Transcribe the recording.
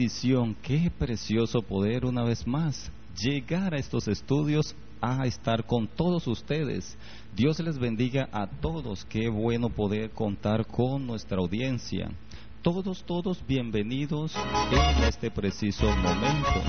bendición, qué precioso poder una vez más llegar a estos estudios, a estar con todos ustedes. Dios les bendiga a todos, qué bueno poder contar con nuestra audiencia. Todos bienvenidos en este preciso momento.